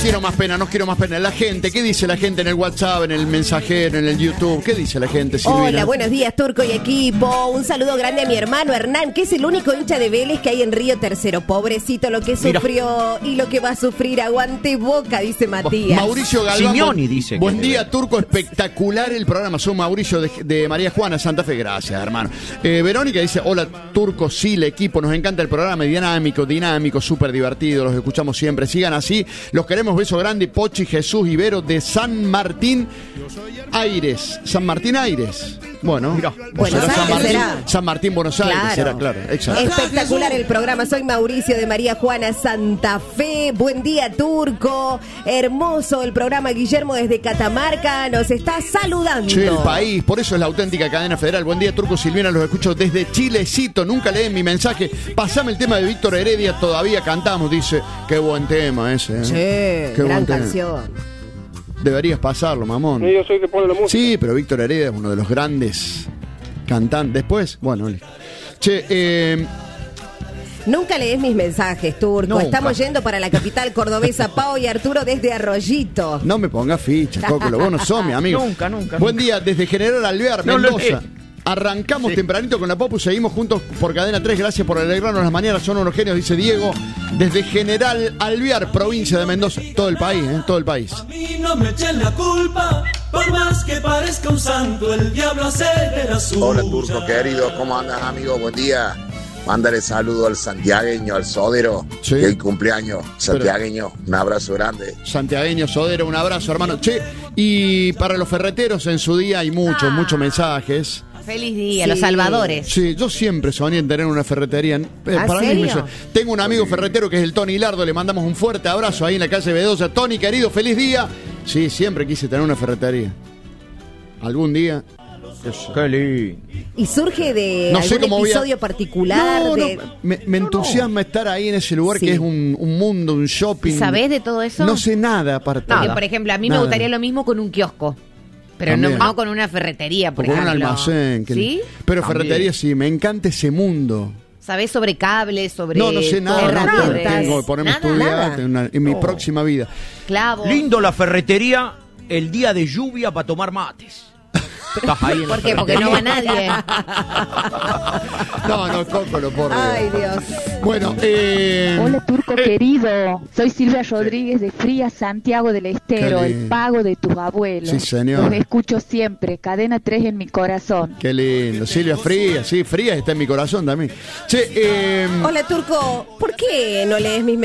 quiero más pena, no quiero más pena. La gente, ¿qué dice la gente en el WhatsApp, en el mensajero, en el YouTube? ¿Qué dice la gente, Silvina? Hola, buenos días, Turco y equipo. Un saludo grande a mi hermano Hernán, que es el único hincha de Vélez que hay en Río Tercero. Pobrecito lo que sufrió y lo que va a sufrir. Aguante Boca, dice Matías. Mauricio Galván. Simeoni dice. Buen día, Turco. Espectacular el programa. Soy Mauricio de María Juana, Santa Fe. Gracias, hermano. Verónica dice, hola, Turco, sí, el equipo. Nos encanta el programa. Dinámico, súper divertido. Los escuchamos siempre. Sigan así. Los queremos. Beso grande. Pochi, Jesús, Ibero de San Martín Aires. San Martín Aires. Bueno, Buenos Aires será. San Martín, Buenos Aires, Claro. será, claro. Exacto. Espectacular el programa. Soy Mauricio de María Juana, Santa Fe. Buen día, Turco. Hermoso el programa. Guillermo desde Catamarca nos está saludando. Che, el país, por eso es la auténtica cadena federal. Buen día, Turco, Silvina, los escucho desde Chilecito. Nunca leen mi mensaje. Pasame el tema de Víctor Heredia, todavía cantamos, dice. Qué buen tema ese, ¿eh? Che, Qué gran buen tema. canción. Deberías pasarlo, mamón. Sí, yo soy que pone la música. Sí, pero Víctor Heredia es uno de los grandes cantantes. Después, bueno, listo. Che, Nunca lees mis mensajes, Turco. Nunca. Estamos yendo para la capital cordobesa. Pau y Arturo desde Arroyito. no me pongas fichas, Coco, vos no sos mi amigo. Nunca. Buen día, desde General Alvear, No lo Mendoza. lee. Arrancamos tempranito con la Popu, seguimos juntos por Cadena 3. Gracias por alegrarnos las mañanas, son unos genios, dice Diego. Desde General Alvear, provincia de Mendoza. Todo el país, todo el país. A mí no me echen la culpa, por más que parezca un santo, el diablo hace de la suya. Hola Turco querido, ¿cómo andas amigo? Buen día. Mándale saludo al santiagueño, al Sodero, Sí. que hoy cumpleaños. Santiagueño, un abrazo grande. Santiagueño, Sodero, un abrazo, hermano. Che, y para los ferreteros en su día hay muchos mensajes. Feliz día, Sí. los salvadores. Sí, yo siempre soñé en tener una ferretería. Para mí ¿serio? tengo un amigo ferretero que es el Tony Lardo, le mandamos un fuerte abrazo ahí en la calle Bedoya. Tony, querido, feliz día. Sí, siempre quise tener una ferretería. Algún día. Qué lindo. Y surge de No sé algún cómo voy a- episodio particular. No, de... me entusiasma estar ahí en ese lugar Sí. que es un mundo, un shopping. ¿Sabés de todo eso? No sé nada aparte. No, por ejemplo, a mí me Nada. gustaría lo mismo con un kiosco. Pero También. no con una ferretería, por Con un ejemplo. almacén. ¿Sí? Pero También. ferretería sí, me encanta ese mundo. ¿Sabés sobre cables, sobre No sé nada. herramientas? Tengo que ponerme a Nada, estudiar nada. en mi próxima vida. Clavos. Lindo la ferretería el día de lluvia para tomar mates. Estás ahí en la ¿Por qué? Porque no va nadie. No, Coco, lo por Dios. Ay, Dios. Bueno, Hola Turco querido, soy Silvia Rodríguez de Fría, Santiago del Estero, Qué el lindo. pago de tus abuelos. Sí, señor. Los escucho siempre, Cadena 3 en mi corazón. qué lindo. Silvia Frías, sí, Frías está en mi corazón también. Che, Hola, Turco. ¿Por qué no lees mis